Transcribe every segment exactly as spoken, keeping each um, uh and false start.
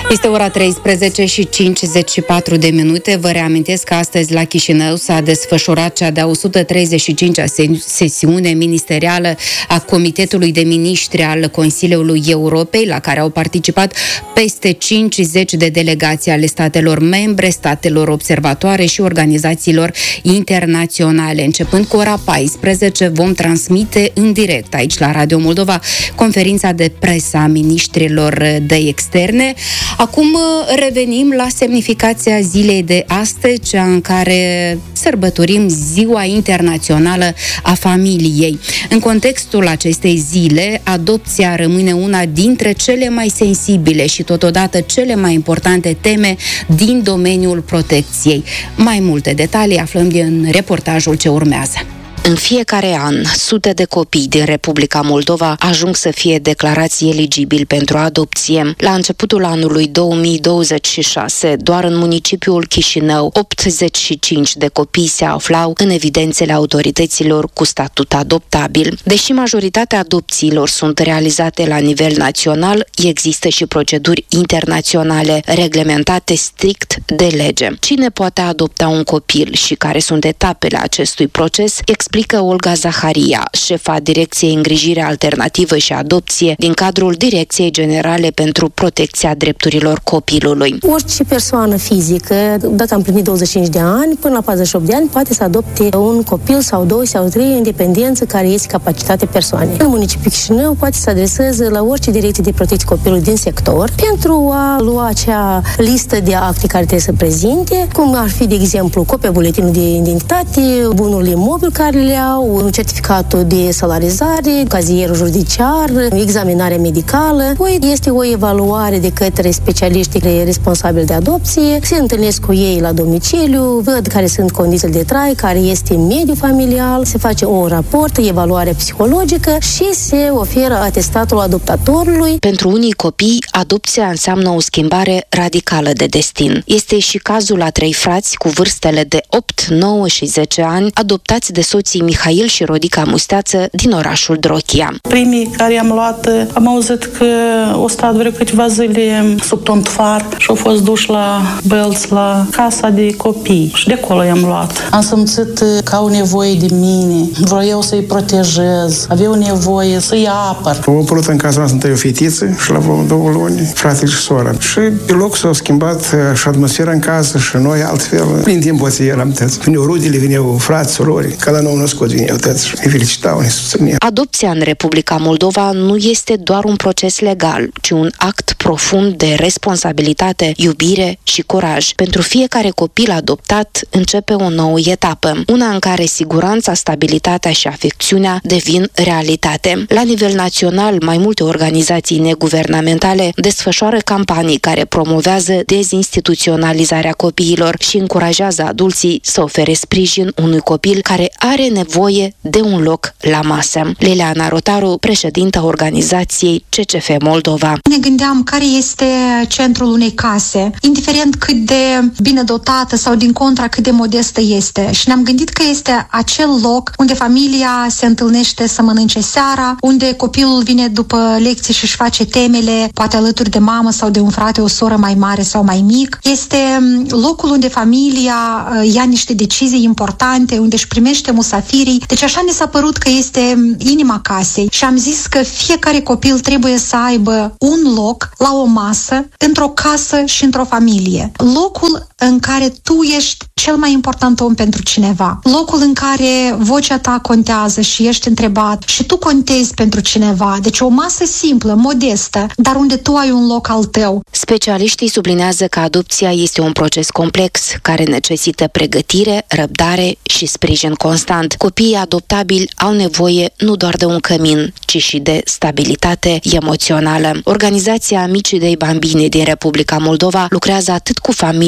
Este ora treisprezece și cincizeci și patru de minute. Vă reamintesc că astăzi la Chișinău s-a desfășurat cea de-a o sută treizeci și cincea sesiune ministerială a Comitetului de Miniștri al Consiliului Europei, la care au participat peste cincizeci de delegații ale statelor membre, statelor observatoare și organizațiilor internaționale. Începând cu ora paisprezece, vom transmite în direct aici la Radio Moldova conferința de presă a miniștrilor de externe. Acum revenim la semnificația zilei de astăzi, cea în care sărbătorim Ziua Internațională a Familiei. În contextul acestei zile, adopția rămâne una dintre cele mai sensibile și totodată cele mai importante teme din domeniul protecției. Mai multe detalii aflăm din reportajul ce urmează. În fiecare an, sute de copii din Republica Moldova ajung să fie declarați eligibili pentru adopție. La începutul anului două mii douăzeci și șase, doar în municipiul Chișinău, optzeci și cinci de copii se aflau în evidențele autorităților cu statut adoptabil. Deși majoritatea adopțiilor sunt realizate la nivel național, există și proceduri internaționale reglementate strict de lege. Cine poate adopta un copil și care sunt etapele acestui proces, explică Olga Zaharia, șefa Direcției Îngrijire Alternativă și Adopție din cadrul Direcției Generale pentru Protecția Drepturilor Copilului. Orice persoană fizică, dacă a împlinit douăzeci și cinci de ani, până la patruzeci și opt de ani, poate să adopte un copil sau doi sau trei în dependență care este capacitatea persoanei. În municipiul Chișinău poate să adreseze la orice direcție de protecție copilului din sector pentru a lua acea listă de acte care trebuie să prezinte, cum ar fi, de exemplu, copia buletinului de identitate, bunul imobil care le au, certificatul de salarizare, cazierul judiciar, examinarea medicală. Apoi este o evaluare de către specialiștii responsabili de adopție, se întâlnesc cu ei la domiciliu, văd care sunt condițiile de trai, care este mediul familial, se face un raport, evaluare psihologică și se oferă atestatul adoptatorului. Pentru unii copii, adopția înseamnă o schimbare radicală de destin. Este și cazul a trei frați cu vârstele de opt, nouă și zece ani, adoptați de soții Mihail și Rodica Musteață din orașul Drochia. Primii care am luat, am auzit că o stat vreo câteva zile sub tontfar și au fost duși la Bălți, la casa de copii. Și de acolo i-am luat. Am simțit că au nevoie de mine, vreau să-i protejez, aveau nevoie să-i apăr. Au apărut în casa noastră întâi o fetiță și la două luni, fratele și sora. Și pe loc s-au schimbat și atmosfera în casă și noi altfel. Prin timp o să eram tăți. Veneau rudele, veneau frați, surori, ca la nou născut veneau tăți și ne felicitau, ne susțineau. Adopția în Republica Moldova nu este doar un proces legal, ci un act profund de responsabilitate, iubire și curaj. Pentru fiecare copil adoptat începe o nouă etapă, una în care siguranța, stabilitatea și afecțiunea devin realitate. La nivel național, mai multe organizații neguvernamentale desfășoară campanii care promovează dezinstituționalizarea copiilor și încurajează adulții să ofere sprijin unui copil care are nevoie de un loc la masă. Liliana Rotaru, președinta organizației C C F Moldova. Ne gândeam care este centrul unei case, indiferent cât de bine dotată sau din contra cât de modestă este. Și ne-am gândit că este acel loc unde familia se întâlnește să mănânce seara, unde copilul vine după lecții și își face temele, poate alături de mamă sau de un frate, o soră mai mare sau mai mic. Este locul unde familia ia niște decizii importante, unde își primește musafirii. Deci așa ne s-a părut că este inima casei și am zis că fiecare copil trebuie să aibă un loc la o masă, într-o casă și într-o familie. Locul în care tu ești cel mai important om pentru cineva. Locul în care vocea ta contează și ești întrebat și tu contezi pentru cineva. Deci o masă simplă, modestă, dar unde tu ai un loc al tău. Specialiștii sublinează că adopția este un proces complex care necesită pregătire, răbdare și sprijin constant. Copiii adoptabili au nevoie nu doar de un cămin, ci și de stabilitate emoțională. Organizația Amicii dei Bambini din Republica Moldova lucrează atât cu familiile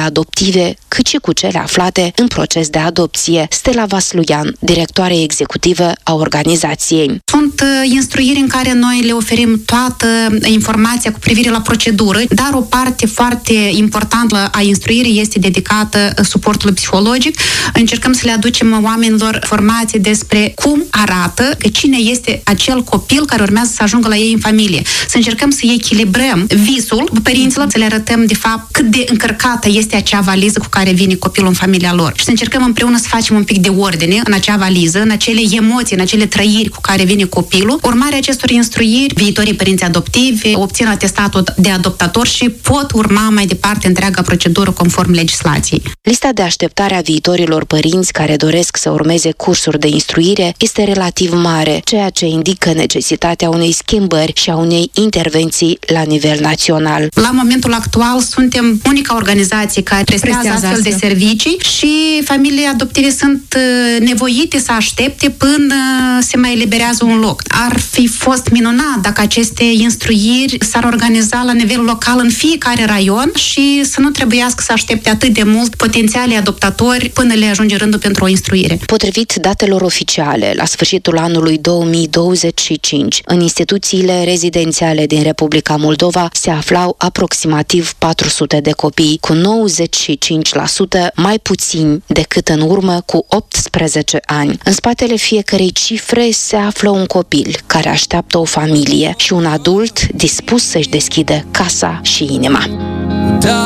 adoptive, cât și cu cele aflate în proces de adopție. Stella Vasluian, directoare executivă a organizației. Sunt instruiri în care noi le oferim toată informația cu privire la procedură, dar o parte foarte importantă a instruirii este dedicată suportului psihologic. Încercăm să le aducem oamenilor informații despre cum arată, că cine este acel copil care urmează să ajungă la ei în familie. Să încercăm să echilibrăm visul părinților, să le arătăm de fapt cât de încărcată este acea valiză cu care vine copilul în familia lor. Și să încercăm împreună să facem un pic de ordine în acea valiză, în acele emoții, în acele trăiri cu care vine copilul. Urmarea acestor instruiri, viitorii părinți adoptivi obțin atestatul de adoptator și pot urma mai departe întreaga procedură conform legislației. Lista de așteptare a viitorilor părinți care doresc să urmeze cursuri de instruire este relativ mare, ceea ce indică necesitatea unei schimbări și a unei intervenții la nivel național. La momentul actual suntem unica organizație care prestează astfel de servicii și familiile adoptive sunt nevoite să aștepte până se mai eliberează un loc. Ar fi fost minunat dacă aceste instruiri s-ar organiza la nivel local în fiecare raion și să nu trebuiască să aștepte atât de mult potențialii adoptatori până le ajunge rândul pentru o instruire. Potrivit datelor oficiale, la sfârșitul anului două mii douăzeci și cinci, în instituțiile rezidențiale din Republica Moldova se aflau aproximativ patru sute de copii, cu nouăzeci și cinci la sută mai puțini decât în urmă cu optsprezece ani. În spatele fiecărei cifre se află un copil care așteaptă o familie și un adult dispus să-și deschidă casa și inima.